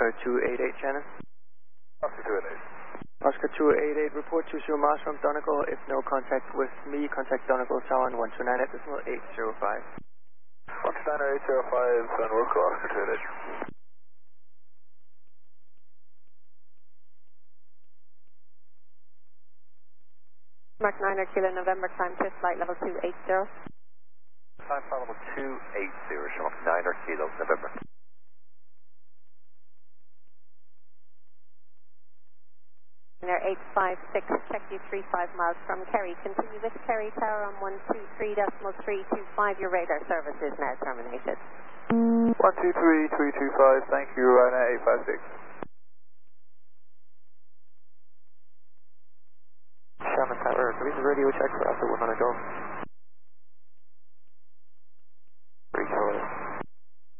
Oscar 288, Shannon. Oscar 288. Oscar 288, report to Zero Mars from Donegal. If no contact with me, contact Donegal Tower on 129 at decimal 805. 129.805, Sun Wilco, Oscar 288. Mark 9 Kilo November, climb to flight level 280. Climb flight level 280, show up 9 Kilo November. Air 856, check you 35 miles from Kerry. Continue with Kerry Tower on 123.325. Your radar service is now terminated. 123.325, thank you, Ryanair 856. Sherman Tower, can we do radio check for after 100 Golf?